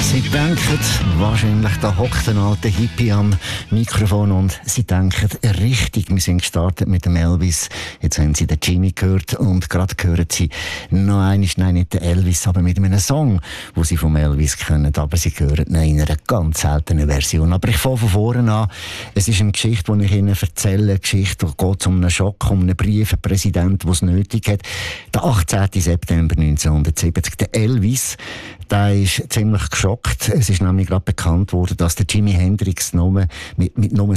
Sie denken wahrscheinlich, da hockt ein alter Hippie am Mikrofon und Sie denken richtig, wir sind gestartet mit dem Elvis. Jetzt haben Sie den Jimmy gehört und gerade hören Sie noch einmal, nein, nicht den Elvis, aber mit einem Song, den Sie vom Elvis kennen, aber Sie hören ihn in einer ganz seltenen Version. Aber ich fange von vorne an. Es ist eine Geschichte, die ich Ihnen erzähle, eine Geschichte, die geht um einen Schock, um einen Brief, einen Präsident, der es nötig hat. Der 18. September 1970, der Elvis, der ist ziemlich geschockt. Es ist nämlich gerade bekannt worden, dass der Jimi Hendrix mit Nummer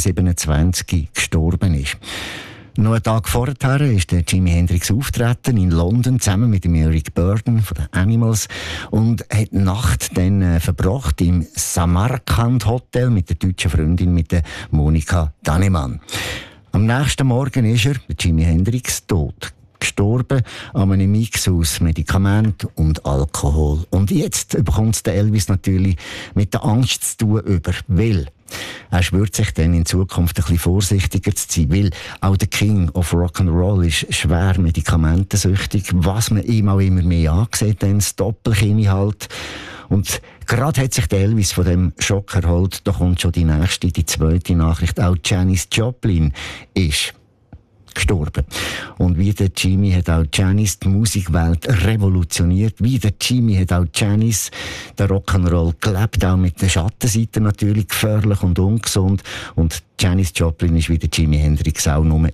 27 gestorben ist. Noch einen Tag vorher ist der Jimi Hendrix auftreten in London zusammen mit dem Eric Burdon von den Animals und hat die Nacht dann verbracht im Samarkand Hotel mit der deutschen Freundin, mit der Monika Dannemann. Am nächsten Morgen ist der Jimi Hendrix tot. Gestorben an einem Mix aus Medikament und Alkohol. Und jetzt bekommt der Elvis natürlich mit der Angst zu tun weil er schwört sich dann in Zukunft ein bisschen vorsichtiger zu sein, weil auch der King of Rock'n'Roll ist schwer medikamentensüchtig, was man ihm auch immer mehr angesehen hat, das Doppelchemie halt. Und gerade hat sich der Elvis von dem Schock erholt, da kommt schon die zweite Nachricht, auch Janis Joplin ist gestorben. Und wie der Jimmy hat auch Janis die Musikwelt revolutioniert. Wie der Jimmy hat auch Janis den Rock'n'Roll gelebt, auch mit der Schattenseite natürlich gefährlich und ungesund. Und Janis Joplin ist wie der Jimi Hendrix auch Nummer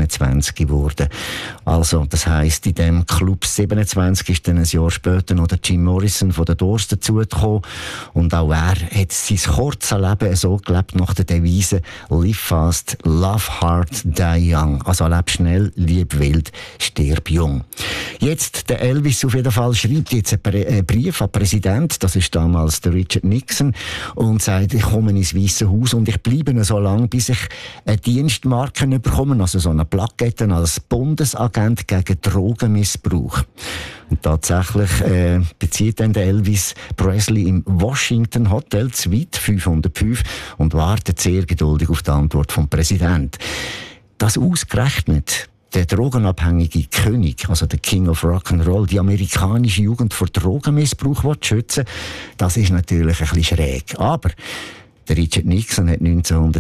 27 geworden. Also, das heisst, in dem Club 27 ist dann ein Jahr später noch der Jim Morrison von den Doors dazugekommen. Und auch er hat sein kurzes Leben so gelebt nach der Devise Live fast, love hard, die young. Also, leb schnell, lieb wild, stirb jung. Jetzt, der Elvis auf jeden Fall schreibt jetzt einen Brief an den Präsidenten, das ist damals der Richard Nixon, und sagt, ich komme ins Weiße Haus und ich bleibe so lange, bis ich eine Dienstmarke bekomme, also so eine Plakette als Bundesagent gegen Drogenmissbrauch. Und tatsächlich bezieht dann der Elvis Presley im Washington Hotel Suite 505 und wartet sehr geduldig auf die Antwort vom Präsidenten. Das ausgerechnet der drogenabhängige König, also der King of Rock'n'Roll, die amerikanische Jugend vor Drogenmissbrauch schützen, das ist natürlich ein bisschen schräg. Aber der Richard Nixon hat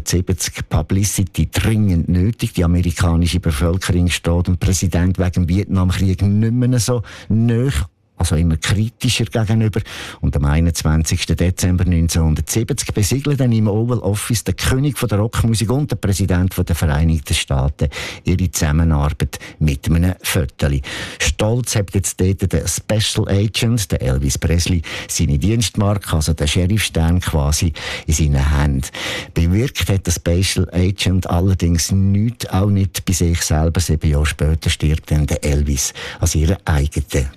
1970 Publicity dringend nötig. Die amerikanische Bevölkerung steht dem Präsident wegen dem Vietnamkrieg nicht mehr so nahe, also immer kritischer gegenüber. Und am 21. Dezember 1970 besiegeln dann im Oval Office der König von der Rockmusik und der Präsident der Vereinigten Staaten ihre Zusammenarbeit mit einem Viertel. Stolz hat jetzt dort der Special Agent, der Elvis Presley, seine Dienstmarke, also der Sheriffstern quasi, in seinen Händen. Bewirkt hat der Special Agent allerdings nichts, auch nicht bei sich selber. 7 Jahre später stirbt dann der Elvis an seiner eigenen